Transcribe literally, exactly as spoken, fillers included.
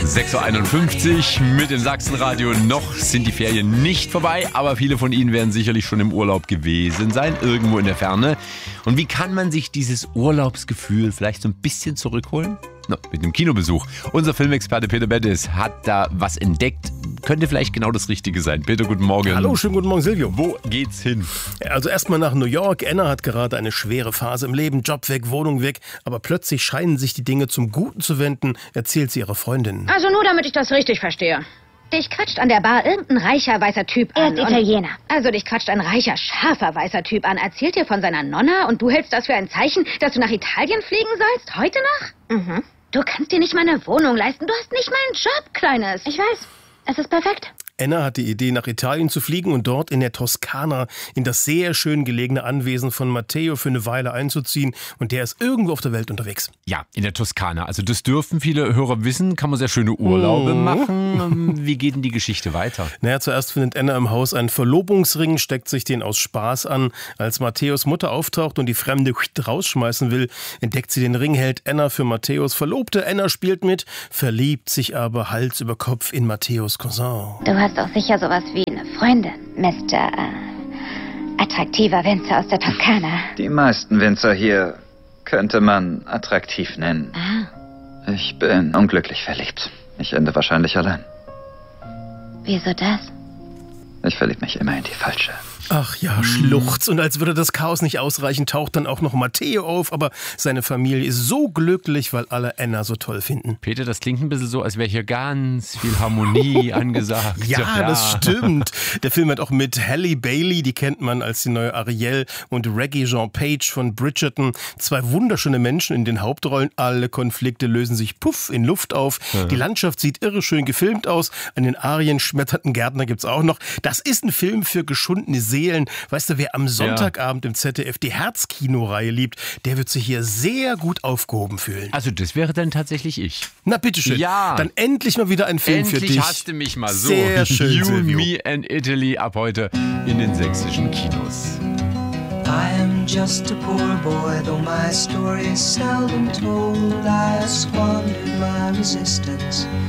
sechs Uhr einundfünfzig mit dem Sachsenradio. Noch sind die Ferien nicht vorbei, aber viele von Ihnen werden sicherlich schon im Urlaub gewesen sein, irgendwo in der Ferne. Und wie kann man sich dieses Urlaubsgefühl vielleicht so ein bisschen zurückholen? No, mit einem Kinobesuch. Unser Filmexperte Peter Bettis hat da was entdeckt. Könnte vielleicht genau das Richtige sein. Peter, guten Morgen. Hallo, schönen guten Morgen, Silvio. Wo geht's hin? Also erstmal nach New York. Anna hat gerade eine schwere Phase im Leben. Job weg, Wohnung weg. Aber plötzlich scheinen sich die Dinge zum Guten zu wenden, erzählt sie ihrer Freundin. Also nur, damit ich das richtig verstehe. Dich quatscht an der Bar irgendein reicher, weißer Typ an. Er ist Italiener. Also dich quatscht ein reicher, scharfer, weißer Typ an, erzählt dir von seiner Nonna und du hältst das für ein Zeichen, dass du nach Italien fliegen sollst? Heute noch? Mhm. Du kannst dir nicht mal eine Wohnung leisten. Du hast nicht mal einen Job, Kleines. Ich weiß. Es ist perfekt. Anna hat die Idee, nach Italien zu fliegen und dort in der Toskana in das sehr schön gelegene Anwesen von Matteo für eine Weile einzuziehen. Und der ist irgendwo auf der Welt unterwegs. Ja, in der Toskana. Also das dürfen viele Hörer wissen. Kann man sehr schöne Urlaube Oh. machen. Wie geht denn die Geschichte weiter? Naja, zuerst findet Anna im Haus einen Verlobungsring, steckt sich den aus Spaß an. Als Matteos Mutter auftaucht und die Fremde rausschmeißen will, entdeckt sie den Ring, hält Anna für Matteos Verlobte. Anna spielt mit, verliebt sich aber Hals über Kopf in Matteos Cousin. Du hast doch sicher sowas wie eine Freundin, Mister Äh, attraktiver Winzer aus der Toskana. Die meisten Winzer hier könnte man attraktiv nennen. Ah, Ich bin unglücklich verliebt. Ich ende wahrscheinlich allein. wieso das? Ich verliebe mich immer in die falsche. Ach ja, Schluchz. Und als würde das Chaos nicht ausreichen, taucht dann auch noch Matteo auf. Aber seine Familie ist so glücklich, weil alle Anna so toll finden. Peter, das klingt ein bisschen so, als wäre hier ganz viel Harmonie angesagt. Ja, das stimmt. Der Film hat auch mit Halle Bailey, die kennt man als die neue Ariel, und Regé-Jean Page von Bridgerton. Zwei wunderschöne Menschen in den Hauptrollen. Alle Konflikte lösen sich puff in Luft auf. Ja. Die Landschaft sieht irre schön gefilmt aus. An den Arien schmetternden Gärtner gibt's auch noch. Das ist ein Film für geschundene Seelen. Weißt du, wer am Sonntagabend im Z D F die Herzkino-Reihe liebt, der wird sich hier sehr gut aufgehoben fühlen. Also das wäre dann tatsächlich ich. Na bitteschön. Ja. Dann endlich mal wieder ein Film für Endlich dich. hast du mich mal so. Sehr schön, You, Silvio. Me and Italy ab heute in den sächsischen Kinos. I am just a poor boy, though my story is seldom told. I squandered my resistance